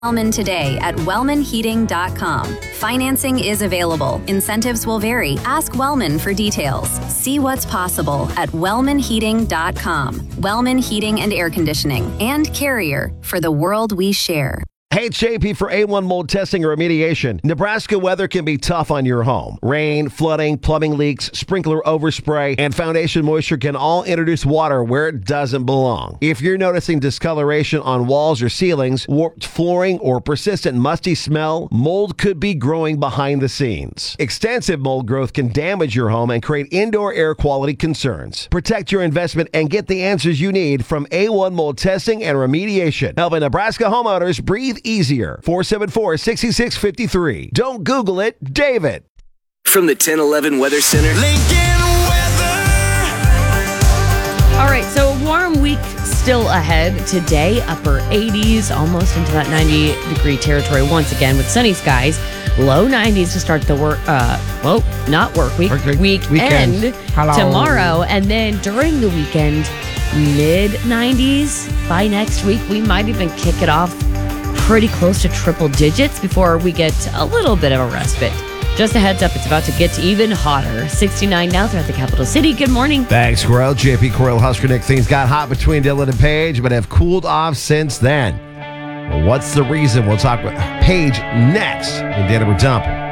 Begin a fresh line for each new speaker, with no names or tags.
Wellman today at wellmanheating.com. Financing is available. Incentives will vary. Ask Wellman for details. See what's possible at wellmanheating.com. Wellman Heating and Air Conditioning and Carrier for the world we share.
Hey, it's JP for A1 mold testing or remediation. Nebraska weather can be tough on your home. Rain, flooding, plumbing leaks, sprinkler overspray, and foundation moisture can all introduce water where it doesn't belong. If you're noticing discoloration on walls or ceilings, warped flooring, or persistent musty smell, mold could be growing behind the scenes. Extensive mold growth can damage your home and create indoor air quality concerns. Protect your investment and get the answers you need from A1 mold testing and remediation. Helping Nebraska homeowners breathe easier. 474-6653. Don't Google it, David.
From the 1011 Weather Center. Lincoln Weather.
All right, so a warm week still ahead today. Upper 80s, almost into that 90-degree territory once again with sunny skies. Low 90s to start the weekend tomorrow. And then during the weekend, mid-90s. By next week, we might even kick it off pretty close to triple digits before we get a little bit of a respite. Just a heads up, it's about to get even hotter. 69 now throughout the capital city. Good morning.
Thanks, Corell. JP Corell, Husker Nick. Things got hot between Dylan and Paige, but have cooled off since then. Well, what's the reason? We'll talk with Paige next in Dana Dump.